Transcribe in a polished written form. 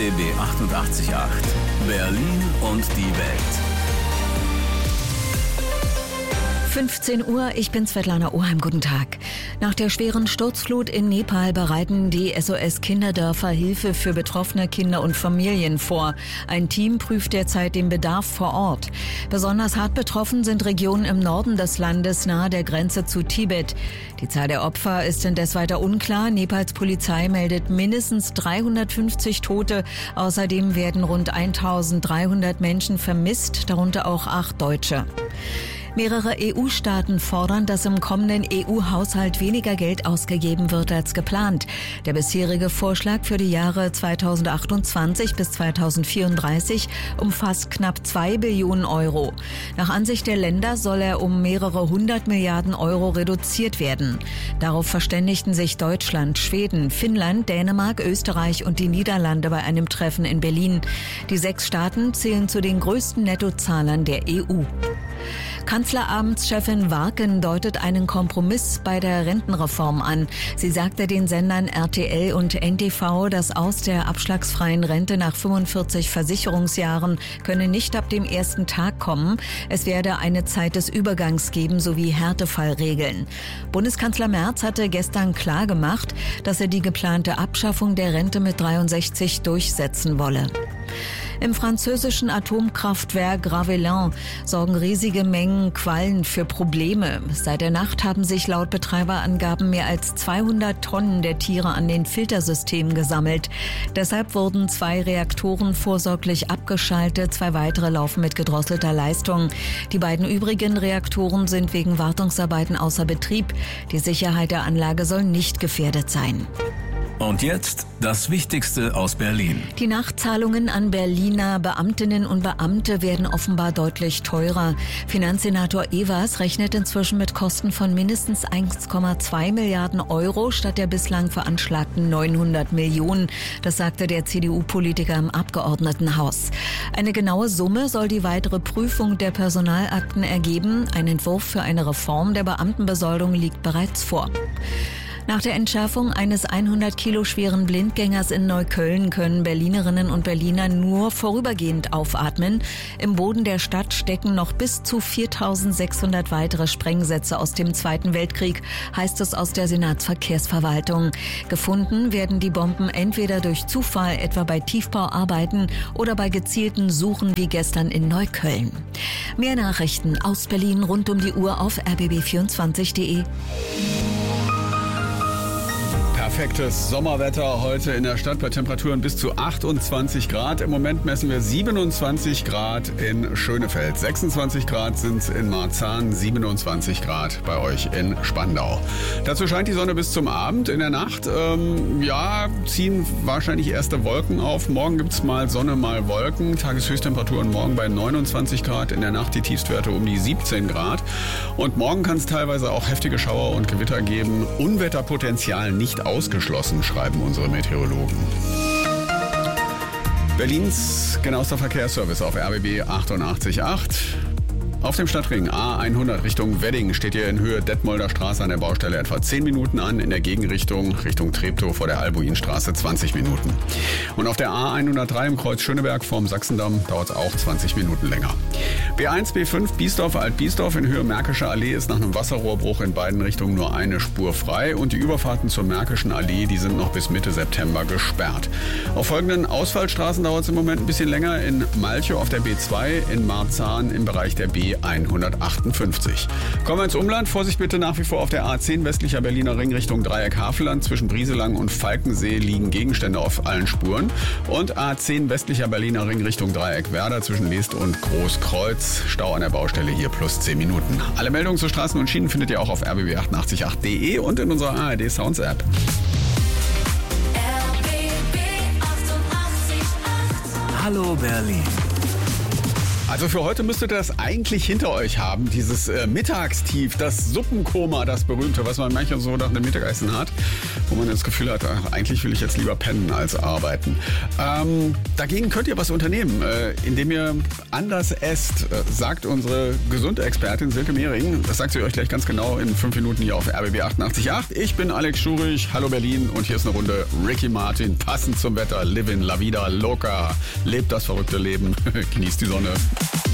RBB 88.8 Berlin und die Welt. 15 Uhr, ich bin Svetlana Oheim, guten Tag. Nach der schweren Sturzflut in Nepal bereiten die SOS-Kinderdörfer Hilfe für betroffene Kinder und Familien vor. Ein Team prüft derzeit den Bedarf vor Ort. Besonders hart betroffen sind Regionen im Norden des Landes nahe der Grenze zu Tibet. Die Zahl der Opfer ist indes weiter unklar. Nepals Polizei meldet mindestens 350 Tote. Außerdem werden rund 1300 Menschen vermisst, darunter auch 8 Deutsche. Mehrere EU-Staaten fordern, dass im kommenden EU-Haushalt weniger Geld ausgegeben wird als geplant. Der bisherige Vorschlag für die Jahre 2028 bis 2034 umfasst knapp 2 Billionen Euro. Nach Ansicht der Länder soll er um mehrere 100 Milliarden Euro reduziert werden. Darauf verständigten sich Deutschland, Schweden, Finnland, Dänemark, Österreich und die Niederlande bei einem Treffen in Berlin. Die 6 Staaten zählen zu den größten Nettozahlern der EU. Kanzleramtschefin Warken deutet einen Kompromiss bei der Rentenreform an. Sie sagte den Sendern RTL und NTV, das Aus der abschlagsfreien Rente nach 45 Versicherungsjahren könne nicht ab dem ersten Tag kommen. Es werde eine Zeit des Übergangs geben sowie Härtefallregeln. Bundeskanzler Merz hatte gestern klargemacht, dass er die geplante Abschaffung der Rente mit 63 durchsetzen wolle. Im französischen Atomkraftwerk Gravelines sorgen riesige Mengen Quallen für Probleme. Seit der Nacht haben sich laut Betreiberangaben mehr als 200 Tonnen der Tiere an den Filtersystemen gesammelt. Deshalb wurden 2 Reaktoren vorsorglich abgeschaltet, 2 weitere laufen mit gedrosselter Leistung. Die beiden übrigen Reaktoren sind wegen Wartungsarbeiten außer Betrieb. Die Sicherheit der Anlage soll nicht gefährdet sein. Und jetzt das Wichtigste aus Berlin. Die Nachzahlungen an Berliner Beamtinnen und Beamte werden offenbar deutlich teurer. Finanzsenator Evers rechnet inzwischen mit Kosten von mindestens 1,2 Milliarden Euro statt der bislang veranschlagten 900 Millionen. Das sagte der CDU-Politiker im Abgeordnetenhaus. Eine genaue Summe soll die weitere Prüfung der Personalakten ergeben. Ein Entwurf für eine Reform der Beamtenbesoldung liegt bereits vor. Nach der Entschärfung eines 100 Kilo schweren Blindgängers in Neukölln können Berlinerinnen und Berliner nur vorübergehend aufatmen. Im Boden der Stadt stecken noch bis zu 4.600 weitere Sprengsätze aus dem Zweiten Weltkrieg, heißt es aus der Senatsverkehrsverwaltung. Gefunden werden die Bomben entweder durch Zufall, etwa bei Tiefbauarbeiten, oder bei gezielten Suchen wie gestern in Neukölln. Mehr Nachrichten aus Berlin rund um die Uhr auf rbb24.de. Perfektes Sommerwetter heute in der Stadt bei Temperaturen bis zu 28 Grad. Im Moment messen wir 27 Grad in Schönefeld. 26 Grad sind es in Marzahn, 27 Grad bei euch in Spandau. Dazu scheint die Sonne bis zum Abend. In der Nacht ziehen wahrscheinlich erste Wolken auf. Morgen gibt es mal Sonne, mal Wolken. Tageshöchsttemperaturen morgen bei 29 Grad. In der Nacht die Tiefstwerte um die 17 Grad. Und morgen kann es teilweise auch heftige Schauer und Gewitter geben. Unwetterpotenzial nicht ausgeschlossen, schreiben unsere Meteorologen. Berlins genauester Verkehrsservice auf RBB 88.8. Auf dem Stadtring A100 Richtung Wedding steht ihr in Höhe Detmolder Straße an der Baustelle etwa 10 Minuten an. In der Gegenrichtung Richtung Treptow vor der Albuinstraße 20 Minuten. Und auf der A103 im Kreuz Schöneberg vorm Sachsendamm dauert es auch 20 Minuten länger. B1, B5 Biesdorf, Alt-Biesdorf in Höhe Märkische Allee ist nach einem Wasserrohrbruch in beiden Richtungen nur eine Spur frei. Und die Überfahrten zur Märkischen Allee, die sind noch bis Mitte September gesperrt. Auf folgenden Ausfallstraßen dauert es im Moment ein bisschen länger. In Malchow auf der B2, in Marzahn im Bereich der B158. Kommen wir ins Umland. Vorsicht bitte nach wie vor auf der A10 westlicher Berliner Ring Richtung Dreieck Havelland. Zwischen Brieselang und Falkensee liegen Gegenstände auf allen Spuren. Und A10 westlicher Berliner Ring Richtung Dreieck Werder zwischen Leest und Großkreuz. Stau an der Baustelle hier plus 10 Minuten. Alle Meldungen zu Straßen und Schienen findet ihr auch auf rbb888.de und in unserer ARD Sounds App. Hallo Berlin. Also für heute müsstet ihr das eigentlich hinter euch haben, dieses Mittagstief, das Suppenkoma, das berühmte, was man manchmal so nach dem Mittagessen hat, wo man das Gefühl hat, eigentlich will ich jetzt lieber pennen als arbeiten. Dagegen könnt ihr was unternehmen, indem ihr anders esst, sagt unsere Gesundexpertin Silke Mehring. Das sagt sie euch gleich ganz genau in 5 Minuten hier auf RBB 88.8. Ich bin Alex Schurich, hallo Berlin und hier ist eine Runde Ricky Martin, passend zum Wetter, Livin' La Vida Loca, lebt das verrückte Leben, genießt die Sonne.